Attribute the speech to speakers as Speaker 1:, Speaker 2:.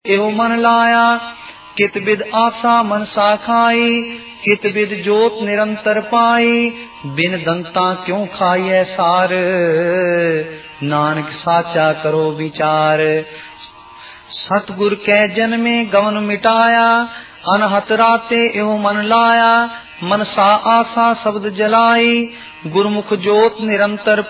Speaker 1: एवं मन लाया, कित विद आशा मन साखाई, कित विद जोत निरंतर पाई, बिन दंता क्यों खाइए सार, नानक साचा करो विचार। सतगुर कै जन में गवन मिटाया, अनहत राते एवं मन लाया, मन सा आशा शब्द जलाई, गुरमुख जोत निरंतर